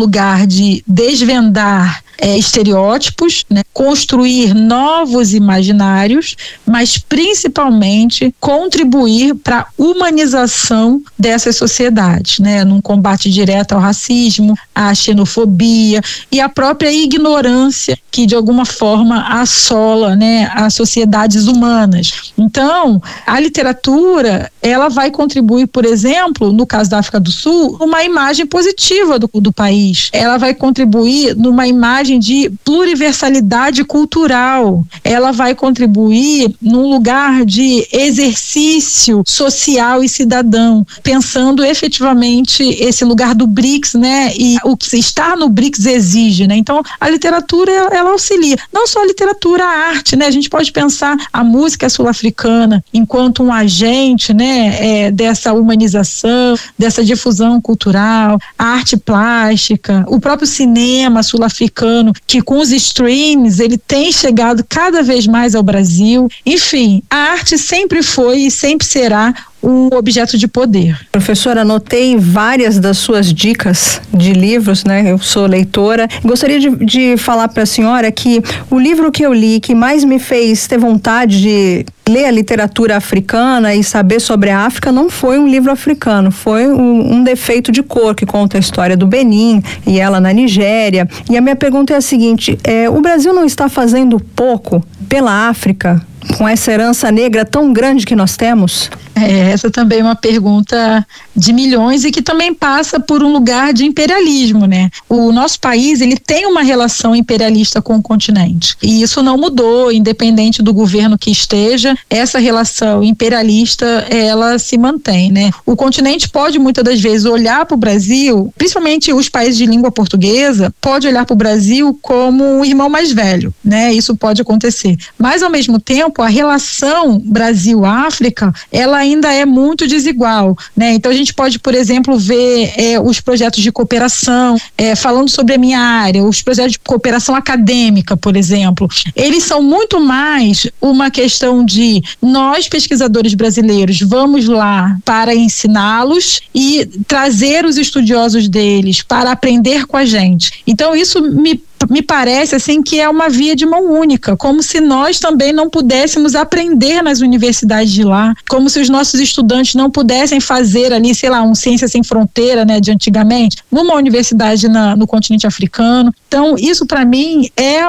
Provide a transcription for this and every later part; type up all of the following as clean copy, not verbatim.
lugar de desvendar estereótipos, né? Construir novos imaginários, mas principalmente contribuir para a humanização dessas sociedades, né? Num combate direto ao racismo, à xenofobia e à própria ignorância que de alguma forma assola, né, as sociedades humanas. Então, a literatura, ela vai contribuir, por exemplo, no caso da África do Sul, uma imagem positiva do país. Ela vai contribuir numa imagem de pluriversalidade cultural. Ela vai contribuir num lugar de exercício social e cidadão, pensando efetivamente esse lugar do BRICS, né? E o que estar no BRICS exige, né? Então, a literatura, ela auxilia. Não só a literatura, a arte, né? A gente pode pensar a música sul-africana enquanto um agente, né? Dessa humanização, dessa difusão cultural, a arte plástica, o próprio cinema sul-africano, que com os streams ele tem chegado cada vez mais ao Brasil. Enfim, a arte sempre foi e sempre será um objeto de poder. Professora, anotei várias das suas dicas de livros, né? Eu sou leitora. Gostaria de falar para a senhora que o livro que eu li, que mais me fez ter vontade de ler a literatura africana e saber sobre a África, não foi um livro africano, foi um defeito de cor, que conta a história do Benin e ela na Nigéria. E a minha pergunta é a seguinte: o Brasil não está fazendo pouco pela África, com essa herança negra tão grande que nós temos? Essa também é uma pergunta de milhões e que também passa por um lugar de imperialismo, né? O nosso país, ele tem uma relação imperialista com o continente e isso não mudou, independente do governo que esteja, essa relação imperialista, ela se mantém, né? O continente pode muitas das vezes olhar para o Brasil, principalmente os países de língua portuguesa, pode olhar para o Brasil como o irmão mais velho, né? Isso pode acontecer, mas ao mesmo tempo a relação Brasil-África, ela ainda é muito desigual, né? Então a gente pode, por exemplo, ver os projetos de cooperação, falando sobre a minha área, os projetos de cooperação acadêmica, por exemplo, eles são muito mais uma questão de nós, pesquisadores brasileiros, vamos lá para ensiná-los e trazer os estudiosos deles para aprender com a gente. Então isso me parece assim que é uma via de mão única, como se nós também não pudéssemos aprender nas universidades de lá, como se os nossos estudantes não pudessem fazer ali, sei lá, um Ciência Sem Fronteira, né, de antigamente, numa universidade no continente africano. Então, isso para mim é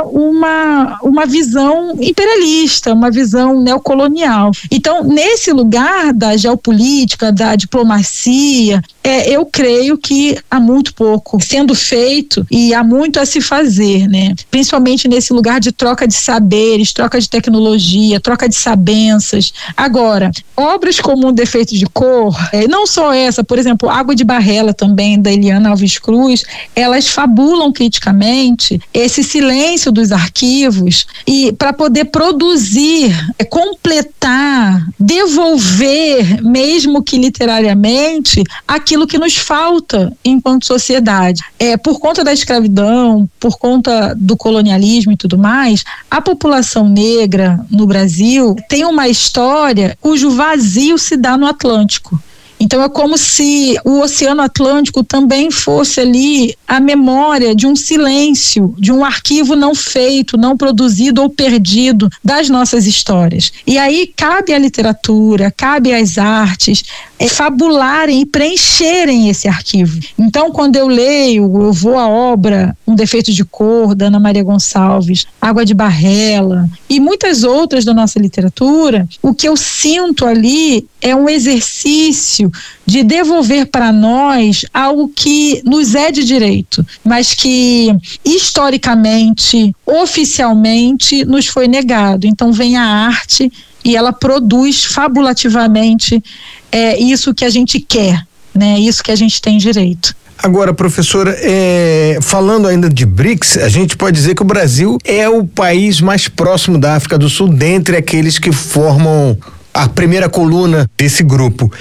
uma visão imperialista, uma visão neocolonial. Então, nesse lugar da geopolítica, da diplomacia, eu creio que há muito pouco sendo feito e há muito a se fazer, né? Principalmente nesse lugar de troca de saberes, troca de tecnologia, troca de sabenças. Agora, obras como Um Defeito de Cor, não só essa, por exemplo, Água de Barrela também, da Eliana Alves Cruz, elas fabulam criticamente esse silêncio dos arquivos e para poder produzir, completar, devolver, mesmo que literariamente, aquilo que nos falta enquanto sociedade. Por conta da escravidão, por conta do colonialismo e tudo mais, a população negra no Brasil tem uma história cujo vazio se dá no Atlântico. Então é como se o Oceano Atlântico também fosse ali a memória de um silêncio, de um arquivo não feito, não produzido ou perdido das nossas histórias. E aí cabe à literatura, cabe às artes fabularem e preencherem esse arquivo. Então, quando eu leio, eu vou à obra Um Defeito de Cor, da Ana Maria Gonçalves, Água de Barrela e muitas outras da nossa literatura, o que eu sinto ali é um exercício de devolver para nós algo que nos é de direito, mas que historicamente, oficialmente, nos foi negado. Então vem a arte e ela produz fabulativamente isso que a gente quer, né? Isso que a gente tem direito. Agora, professora, falando ainda de BRICS, a gente pode dizer que o Brasil é o país mais próximo da África do Sul, dentre aqueles que formam a primeira coluna desse grupo.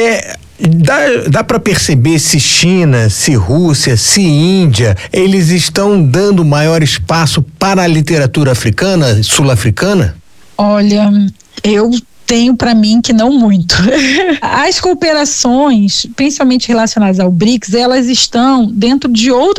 Dá para perceber se China, se Rússia, se Índia, eles estão dando maior espaço para a literatura africana, sul-africana? Olha, eu tenho para mim que não muito. As cooperações, principalmente relacionadas ao BRICS, elas estão dentro de outras